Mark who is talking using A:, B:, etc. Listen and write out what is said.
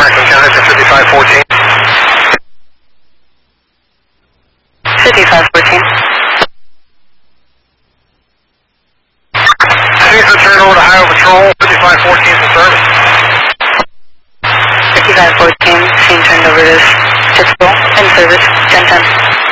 A: Franklin County to 5514.
B: 5514.
A: Please return over to Highway Patrol, 5514 is in service.
B: 5514, scene turned over to Pittsburgh, in service, 1010.